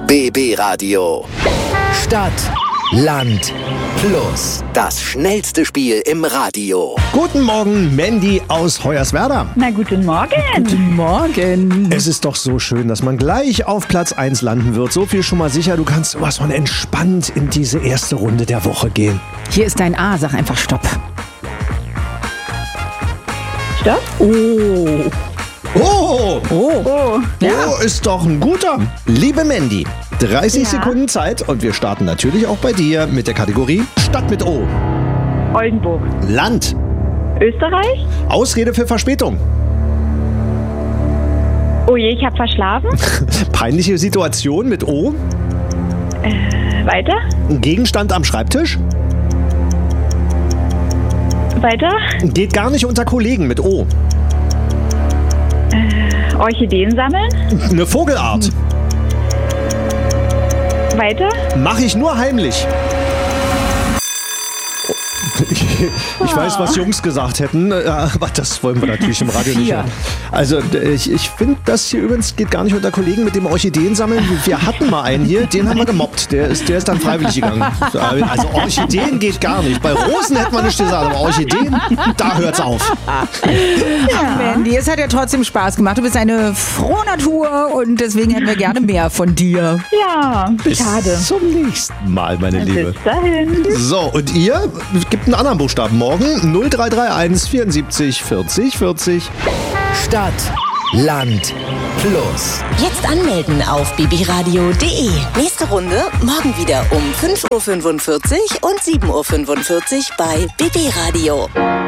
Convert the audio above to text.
BB Radio. Stadt, Land, Plus. Das schnellste Spiel im Radio. Guten Morgen, Mandy aus Hoyerswerda. Na, guten Morgen. Guten Morgen. Es ist doch so schön, dass man gleich auf Platz 1 landen wird. So viel schon mal sicher, du kannst sowas von entspannt in diese erste Runde der Woche gehen. Hier ist dein A, sag einfach Stopp. Stopp. Oh, Ja. oh, ist doch ein guter. Liebe Mandy, 30 Ja. Sekunden Zeit und wir starten natürlich auch bei dir mit der Kategorie Stadt mit O. Oldenburg. Land. Österreich. Ausrede für Verspätung. Oh je, ich habe verschlafen. Peinliche Situation mit O. Weiter. Gegenstand am Schreibtisch. Weiter. Geht gar nicht unter Kollegen mit O. Orchideen sammeln. Eine Vogelart. Weiter. Mache ich nur heimlich. Ich weiß, was Jungs gesagt hätten, aber das wollen wir natürlich im Radio nicht hören. Also ich finde, das hier übrigens geht gar nicht unter Kollegen mit dem Orchideen sammeln. Wir hatten mal einen hier, den haben wir gemobbt. Der ist dann freiwillig gegangen. Also Orchideen geht gar nicht. Bei Rosen hätte man nicht gesagt, aber Orchideen, da hört's auf. Ja. Mandy, es hat ja trotzdem Spaß gemacht. Du bist eine frohe Natur und deswegen hätten wir gerne mehr von dir. Ja, schade. Bis zum nächsten Mal, meine Liebe. Bis dahin. So, und ihr gibt einen anderen Buchstaben morgen. 0331 74 40 40. Stadt, Land, Plus. Jetzt anmelden auf bbradio.de. Nächste Runde morgen wieder um 5.45 Uhr und 7.45 Uhr bei BB Radio.